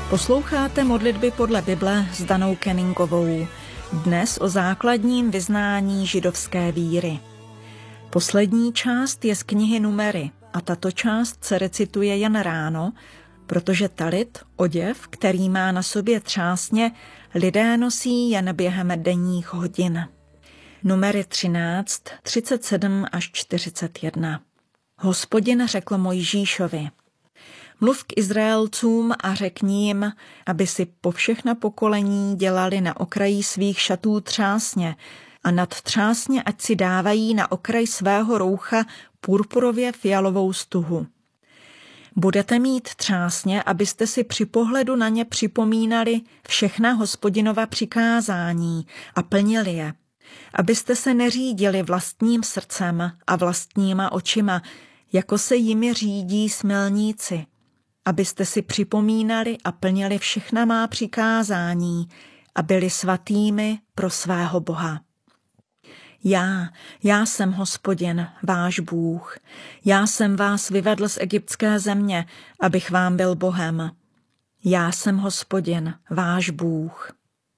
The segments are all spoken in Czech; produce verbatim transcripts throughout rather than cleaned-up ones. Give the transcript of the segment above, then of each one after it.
Posloucháte modlitby podle Bible s Danou Kenningovou. Dnes o základním vyznání židovské víry. Poslední část je z knihy Numery a tato část se recituje jen ráno, protože talit, oděv, který má na sobě třásně, lidé nosí jen během denních hodin. Numery třináct, třicet sedm až čtyřicet jedna. Hospodin řekl Mojžíšovi: Mluv k Izraelcům a řekni jim, aby si po všechna pokolení dělali na okraji svých šatů třásně a nad třásně ať si dávají na okraj svého roucha purpurově fialovou stuhu. Budete mít třásně, abyste si při pohledu na ně připomínali všechna Hospodinova přikázání a plnili je, abyste se neřídili vlastním srdcem a vlastníma očima, jako se jimi řídí smilníci, abyste si připomínali a plnili všechna má přikázání a byli svatými pro svého Boha. Já, já jsem Hospodin, váš Bůh. Já jsem vás vyvedl z egyptské země, abych vám byl Bohem. Já jsem Hospodin, váš Bůh.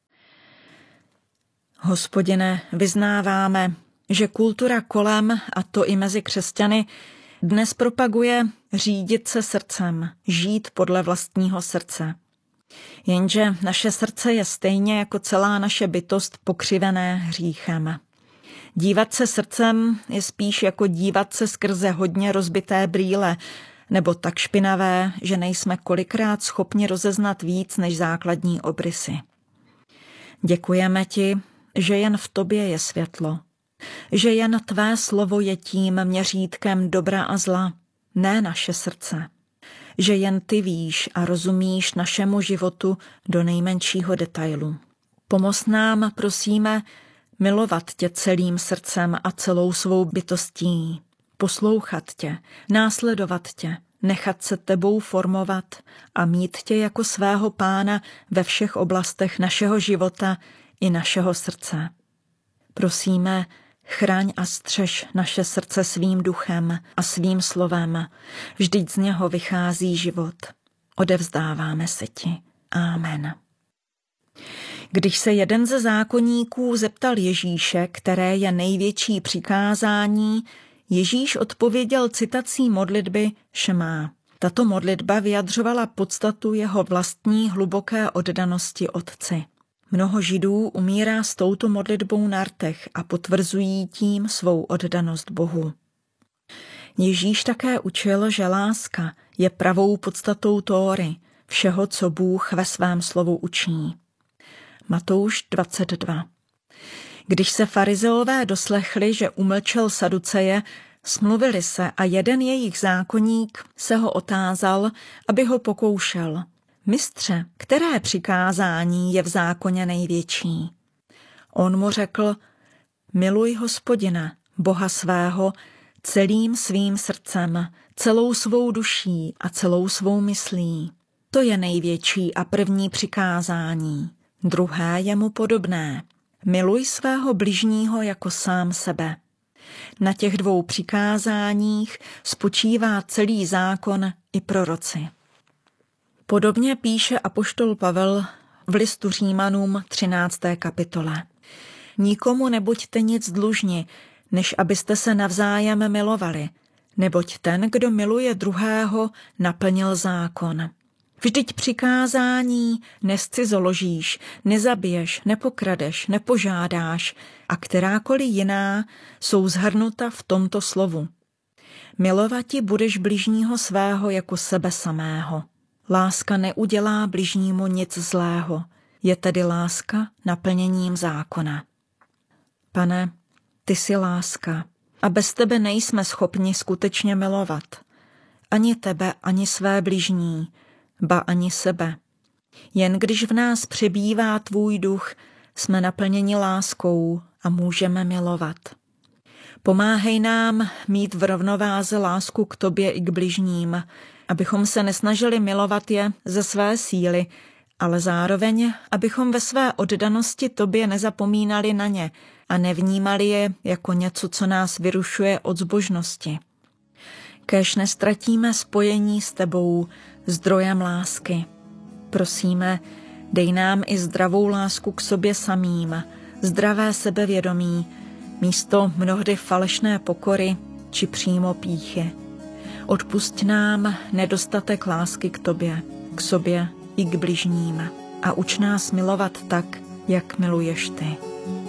Hospodine, vyznáváme, že kultura kolem, a to i mezi křesťany, dnes propaguje řídit se srdcem, žít podle vlastního srdce. Jenže naše srdce je stejně jako celá naše bytost pokřivené hříchem. Dívat se srdcem je spíš jako dívat se skrze hodně rozbité brýle, nebo tak špinavé, že nejsme kolikrát schopni rozeznat víc než základní obrysy. Děkujeme ti, že jen v tobě je světlo, že jen tvé slovo je tím měřítkem dobra a zla, ne naše srdce, že jen ty víš a rozumíš našemu životu do nejmenšího detailu. Pomoz nám, prosíme, milovat tě celým srdcem a celou svou bytostí, poslouchat tě, následovat tě, nechat se tebou formovat a mít tě jako svého pána ve všech oblastech našeho života i našeho srdce. Prosíme, chraň a střež naše srdce svým duchem a svým slovem, vždyť z něho vychází život. Odevzdáváme se ti. Amen. Když se jeden ze zákonníků zeptal Ježíše, které je největší přikázání, Ježíš odpověděl citací modlitby Šemá. Tato modlitba vyjadřovala podstatu jeho vlastní hluboké oddanosti Otci. Mnoho Židů umírá s touto modlitbou na rtech a potvrzují tím svou oddanost Bohu. Ježíš také učil, že láska je pravou podstatou Tóry, všeho, co Bůh ve svém slovu učí. Matouš dvacet dva. Když se farizeové doslechli, že umlčel Saduceje, smluvili se a jeden jejich zákonník se ho otázal, aby ho pokoušel. Mistře, které přikázání je v zákoně největší? On mu řekl: miluj Hospodina, Boha svého, celým svým srdcem, celou svou duší a celou svou myslí. To je největší a první přikázání. Druhé je mu podobné. Miluj svého bližního jako sám sebe. Na těch dvou přikázáních spočívá celý zákon i proroci. Podobně píše apoštol Pavel v listu Římanům třinácté kapitole. Nikomu nebuďte nic dlužni, než abyste se navzájem milovali, neboť ten, kdo miluje druhého, naplnil zákon. Vždyť přikázání nescizoložíš, nezabiješ, nepokradeš, nepožádáš a kterákoliv jiná jsou shrnuta v tomto slovu. Milovati budeš bližního svého jako sebe samého. Láska neudělá bližnímu nic zlého, je tedy láska naplněním zákona. Pane, ty jsi láska a bez tebe nejsme schopni skutečně milovat. Ani tebe, ani své bližní, ba ani sebe. Jen když v nás přebývá tvůj duch, jsme naplněni láskou a můžeme milovat. Pomáhej nám mít v rovnováze lásku k tobě i k bližním, abychom se nesnažili milovat je ze své síly, ale zároveň, abychom ve své oddanosti tobě nezapomínali na ně a nevnímali je jako něco, co nás vyrušuje od zbožnosti. Kéž nestratíme spojení s tebou, zdrojem lásky. Prosíme, dej nám i zdravou lásku k sobě samým, zdravé sebevědomí, místo mnohdy falešné pokory či přímo pýchy. Odpusť nám nedostatek lásky k tobě, k sobě i k bližním a uč nás milovat tak, jak miluješ ty.